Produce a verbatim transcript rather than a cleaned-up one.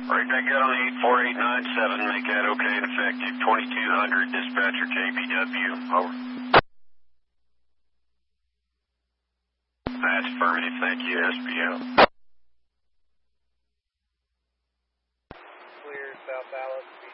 Right back out on the eight four eight nine seven. Make that okay and effective. twenty-two hundred, dispatcher J B W. Over. That's affirmative. Thank you, S B L. Clear, South Dallas.